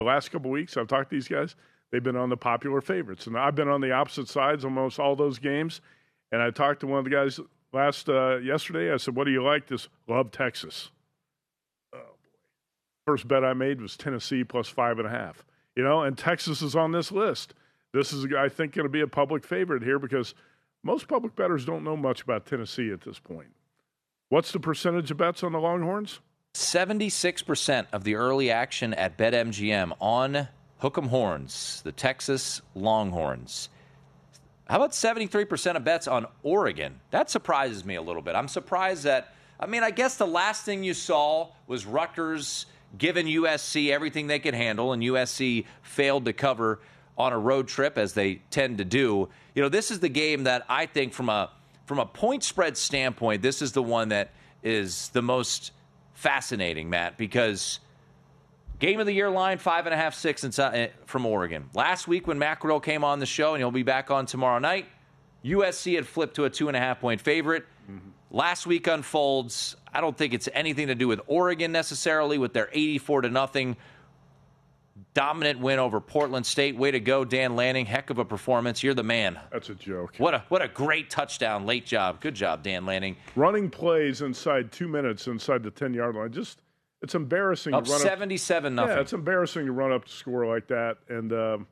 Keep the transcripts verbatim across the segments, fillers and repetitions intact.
the last couple of weeks, I've talked to these guys. They've been on the popular favorites. And I've been on the opposite sides almost all those games. And I talked to one of the guys last uh, yesterday. I said, what do you like? This love Texas. Oh, boy. First bet I made was Tennessee plus five and a half. You know, and Texas is on this list. This is, I think, going to be a public favorite here because most public bettors don't know much about Tennessee at this point. What's the percentage of bets on the Longhorns? seventy-six percent of the early action at BetMGM on Hook 'em Horns, the Texas Longhorns. How about seventy-three percent of bets on Oregon? That surprises me a little bit. I'm surprised that, I mean, I guess the last thing you saw was Rutgers giving U S C everything they could handle, and U S C failed to cover on a road trip, as they tend to do. You know, this is the game that I think from a from a point spread standpoint, this is the one that is the most fascinating, Matt, because game of the year line, five and a half, six inside, from Oregon. Last week when Matt Cordell came on the show, and he'll be back on tomorrow night, U S C had flipped to a two and a half point favorite. Mm-hmm. Last week unfolds. I don't think it's anything to do with Oregon necessarily with their eighty-four to nothing dominant win over Portland State. Way to go, Dan Lanning. Heck of a performance. You're the man. That's a joke. What a what a great touchdown. Late job. Good job, Dan Lanning. Running plays inside two minutes inside the ten-yard line. Just, it's embarrassing. Up to run seventy-seven nothing. Yeah, it's embarrassing to run up to score like that. And um,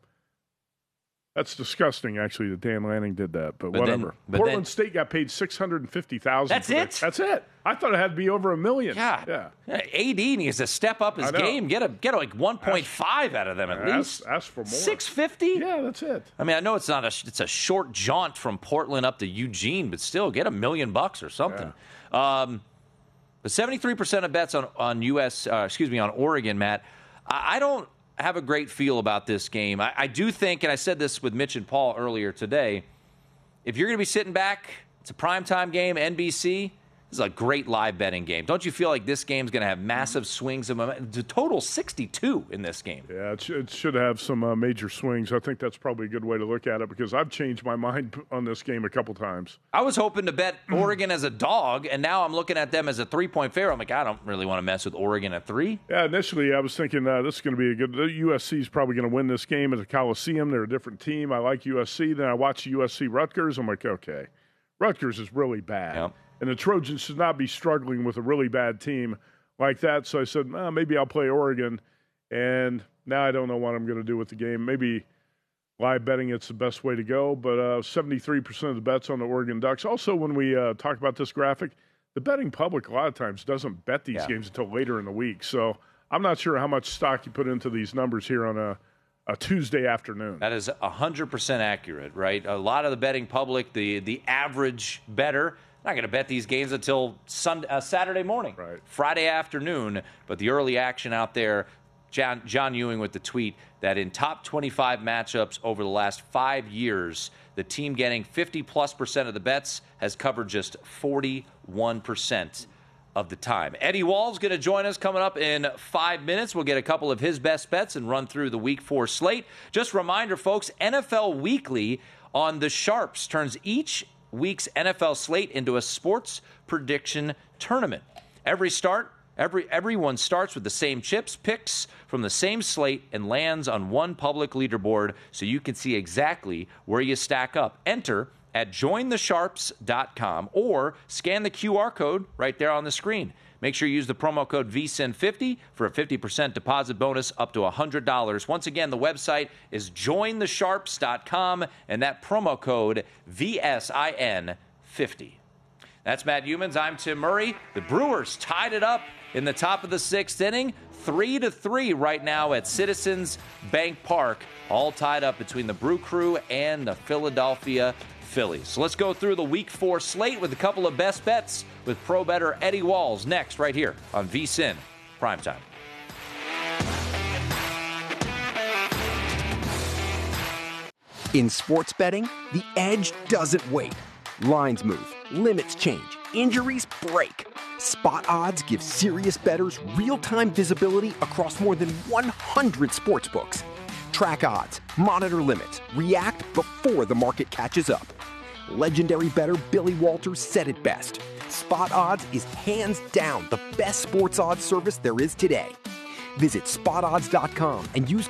that's disgusting, actually, that Dan Lanning did that. But, but whatever. Then, but Portland then, State got paid six hundred fifty thousand dollars. That's it? That. That's it. I thought it had to be over a million. God. Yeah. A D needs to step up his game. Get a get a, like one point five out of them at ask, least. Ask for more. six fifty? Yeah, that's it. I mean, I know it's not a it's a short jaunt from Portland up to Eugene, but still get a million bucks or something. Yeah. Um, but seventy-three percent of bets on on U S uh, excuse me on Oregon, Matt. I, I don't have a great feel about this game. I, I do think, and I said this with Mitch and Paul earlier today, if you're going to be sitting back, it's a primetime game, N B C. This is a great live betting game. Don't you feel like this game's going to have massive swings of momentum? The total sixty-two in this game. Yeah, it, sh- it should have some uh, major swings. I think that's probably a good way to look at it because I've changed my mind on this game a couple times. I was hoping to bet Oregon as a dog, and now I'm looking at them as a three-point favorite. I'm like, I don't really want to mess with Oregon at three. Yeah, initially I was thinking uh, this is going to be a good – U S C is probably going to win this game at the Coliseum. They're a different team. I like U S C. Then I watch U S C Rutgers. I'm like, okay, Rutgers is really bad. Yep. And the Trojans should not be struggling with a really bad team like that. So I said, well, maybe I'll play Oregon. And now I don't know what I'm going to do with the game. Maybe live betting it's the best way to go. But uh, seventy-three percent of the bets on the Oregon Ducks. Also, when we uh, talk about this graphic, the betting public a lot of times doesn't bet these yeah. games until later in the week. So I'm not sure how much stock you put into these numbers here on a, a Tuesday afternoon. That is one hundred percent accurate, right? A lot of the betting public, the, the average bettor, not going to bet these games until Sunday, uh, Saturday morning, right. Friday afternoon. But the early action out there, John, John Ewing with the tweet that in top twenty-five matchups over the last five years, the team getting fifty plus percent of the bets has covered just forty-one percent of the time. Eddie Wall's going to join us coming up in five minutes. We'll get a couple of his best bets and run through the week four slate. Just a reminder, folks, N F L Weekly on the Sharps turns each week's N F L slate into a sports prediction tournament. Every start, every everyone starts with the same chips, picks from the same slate, and lands on one public leaderboard so you can see exactly where you stack up. Enter at join the sharps dot com or scan the Q R code right there on the screen. Make sure you use the promo code V S I N fifty for a fifty percent deposit bonus up to one hundred dollars. Once again, the website is join the sharps dot com, and that promo code V S I N fifty. That's Matt Humans. I'm Tim Murray. The Brewers tied it up in the top of the sixth inning, three to three right now at Citizens Bank Park, all tied up between the Brew Crew and the Philadelphia Phillies. So let's go through the week four slate with a couple of best bets with pro bettor Eddie Walls next right here on V S I N Primetime. In sports betting, the edge doesn't wait. Lines move, limits change, injuries break. Spot Odds gives serious bettors real-time visibility across more than one hundred sportsbooks. Track odds, monitor limits, react before the market catches up. Legendary bettor Billy Walters said it best. Spot Odds is hands down the best sports odds service there is today. Visit spot odds dot com and use